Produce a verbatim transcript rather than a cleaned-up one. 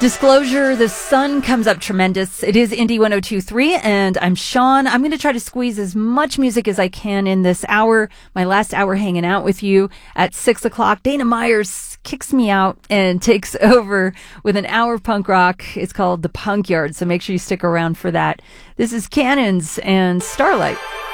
Disclosure, the sun comes up tremendous. It is Indie one oh two point three, and I'm Sean. I'm going to try to squeeze as much music as I can in this hour, my last hour hanging out with you. At six o'clock, Dana Myers kicks me out and takes over with an hour of punk rock. It's called The Punk Yard, so make sure you stick around for that. This is Cannons and Starlight.